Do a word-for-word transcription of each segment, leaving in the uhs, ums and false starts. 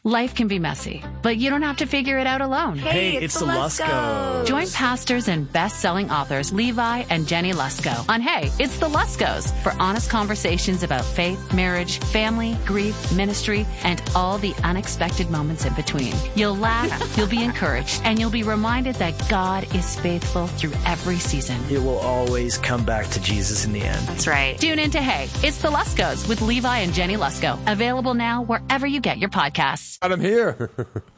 Life can be messy, but you don't have to figure it out alone. Hey, Hey, it's, it's the the Luskos. Join pastors and best-selling authors Levi and Jenny Lusko on Hey, It's the Luskos for honest conversations about faith, marriage, family, grief, ministry, and all the unexpected moments in between. You'll laugh, you'll be encouraged, and you'll be reminded that God is faithful through every season. It will always come back to Jesus in the end. That's right. Tune in to Hey, It's the Luskos with Levi and Jenny Lusko. Available now wherever you get your podcasts. I'm here.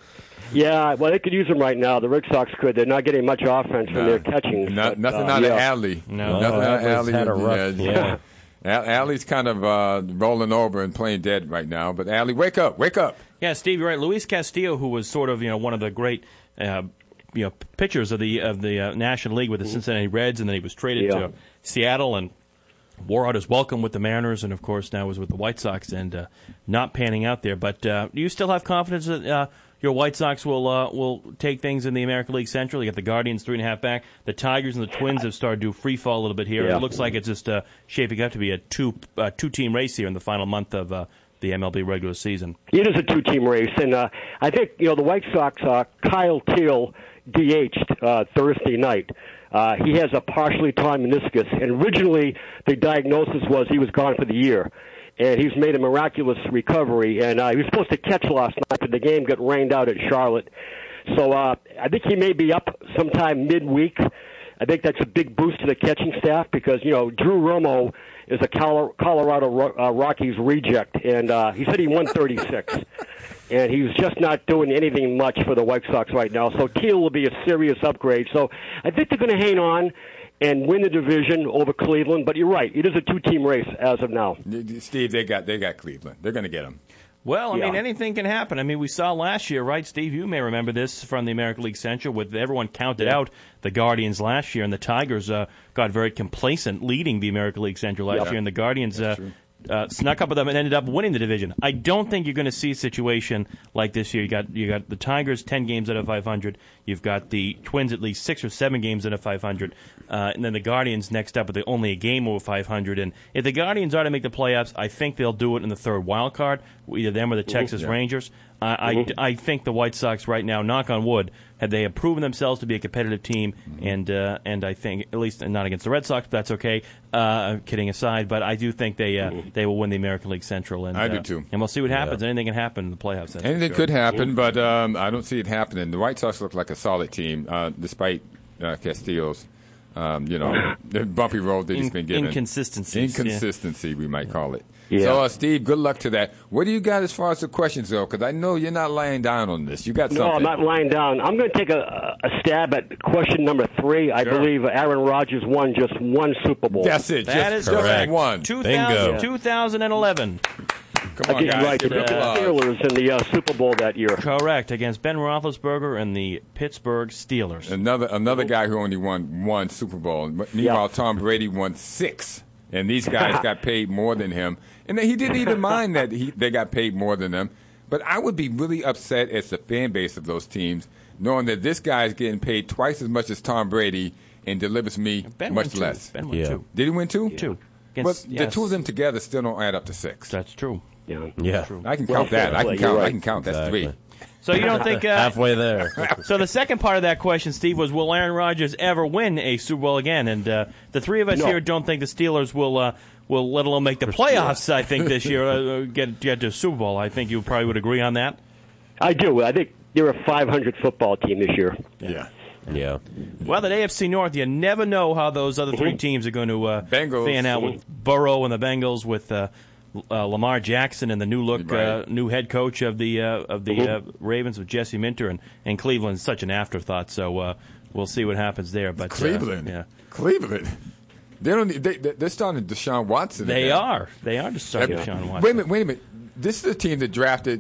Yeah, well, they could use him right now. The Red Sox could. They're not getting much offense from No. their catching. Not, but, nothing uh, out yeah. of Alley. No. nothing No, out of Alley's Alley. had a rough- yeah. Al- Alley's kind of uh, rolling over and playing dead right now. But Alley, wake up, wake up. Yeah, Steve, you're right. Luis Castillo, who was sort of you know one of the great uh, you know pitchers of the of the uh, National League with the Cincinnati Reds, and then he was traded Yeah. to Seattle and wore out his welcome with the Mariners, and of course now is with the White Sox, and uh, not panning out there. But uh, do you still have confidence that uh, your White Sox will uh, will take things in the American League Central? You got the Guardians three and a half back. The Tigers and the Twins have started to free fall a little bit here. Yeah. It looks like it's just uh, shaping up to be a two uh, two team race here in the final month of uh, the M L B regular season. It is a two-team race, and uh, I think you know the White Sox. Uh, Kyle Teal D H'd uh, Thursday night. Uh, he has a partially torn meniscus, and originally the diagnosis was he was gone for the year. And he's made a miraculous recovery, and uh, he was supposed to catch last night, but the game got rained out at Charlotte. So uh, I think he may be up sometime midweek. I think that's a big boost to the catching staff because, you know, Drew Romo is a Colo- Colorado Ro- uh, Rockies reject, and uh, he said he won thirty-six. And he's just not doing anything much for the White Sox right now. So Teal will be a serious upgrade. So I think they're going to hang on and win the division over Cleveland. But you're right, it is a two-team race as of now. Steve, they got they got Cleveland. They're going to get them. Well, I Yeah. mean, anything can happen. I mean, we saw last year, right, Steve? You may remember this from the American League Central with everyone counted out the Guardians last year, and the Tigers uh, got very complacent leading the American League Central last Yep. year, and the Guardians uh, uh, snuck up with them and ended up winning the division. I don't think you're going to see a situation like this year. You got you got the Tigers ten games out of five hundred. You've got the Twins at least six or seven games out of five hundred, uh, and then the Guardians next up with only a game over five hundred. And if the Guardians are to make the playoffs, I think they'll do it in the third wild card, either them or the Texas Yeah. Rangers. Uh, I, I think the White Sox right now, knock on wood, had they have proven themselves to be a competitive team, and uh, and I think at least not against the Red Sox, but that's okay. Uh, kidding aside, but I do think they uh, they will win the American League Central. And I do uh, too. And we'll see what happens. Anything can happen in the playoffs. that's for Anything sure. could happen, but um, I don't see it happening. The White Sox look like a solid team, uh, despite uh, Castillo's, um, you know, the bumpy road that he's In- been given. inconsistencies, yeah. Inconsistency, we might call it. Yeah. So, uh, Steve, good luck to that. What do you got as far as the questions go? Because I know you're not lying down on this. You got No, something. I'm not lying down. I'm going to take a, a stab at question number three. I Sure. believe Aaron Rodgers won just one Super Bowl. That's it. That just, is just correct. one. two Come thousand, two thousand eleven. on, Again, guys. right, Give the it applause. Steelers in the uh, Super Bowl that year. Correct, against Ben Roethlisberger and the Pittsburgh Steelers. Another another guy who only won one Super Bowl. Meanwhile, Yeah. Tom Brady won six, and these guys got paid more than him. And he didn't even mind that he, they got paid more than them. But I would be really upset as the fan base of those teams, knowing that this guy is getting paid twice as much as Tom Brady and delivers me Ben much won two. less. Ben won Yeah. two. Did he win two? Two. But Against- the yes. two of them together still don't add up to six. That's true. Yeah. Yeah. I can Well, count that. I can you're count. I right. can count. That's Exactly. three. So you don't think... Uh, Halfway there. So the second part of that question, Steve, was will Aaron Rodgers ever win a Super Bowl again? And uh, the three of us No. here don't think the Steelers will, uh, will let alone make the playoffs, I think, this year, uh, get, get to a Super Bowl. I think you probably would agree on that. I do. I think they're a five hundred football team this year. Yeah. Yeah. Well, that A F C North, you never know how those other three teams are going to uh, Bengals. fan out with Burrow and the Bengals, with uh, uh, Lamar Jackson and the new look, uh, Right. new head coach of the uh, of the uh, Ravens with Jesse Minter, and, and Cleveland's such an afterthought. So uh, we'll see what happens there. But uh, Cleveland. yeah, Cleveland. They don't. They, they, they're starting Deshaun Watson. they again. are. They are just starting Yeah. Deshaun Watson. Wait a minute, wait a minute. This is a team that drafted.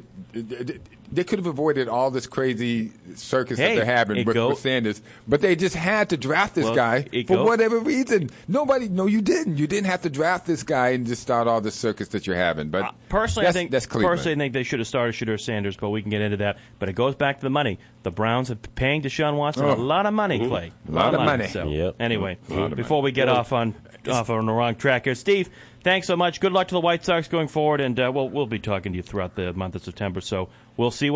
They could have avoided all this crazy circus Hey, that they're having it with, go- with Sanders, but they just had to draft this Well, guy it for go- whatever reason. Nobody, no, you didn't. You didn't have to draft this guy and just start all this circus that you're having. But Uh, personally, that's, I think that's Cleveland. personally, I think they should have started Shedeur Sanders, but we can get into that. But it goes back to the money. The Browns are paying Deshaun Watson Oh. a lot of money, Clay. A lot of money. So, Yep. anyway, A lot of before money. we get off on off on the wrong track here, Steve, thanks so much. Good luck to the White Sox going forward, and uh, we'll we'll be talking to you throughout the month of September. So we'll see what.